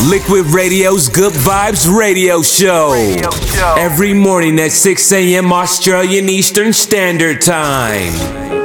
Liquid Radio's Good Vibes Radio Show. Every morning at 6 a.m. Australian Eastern Standard Time.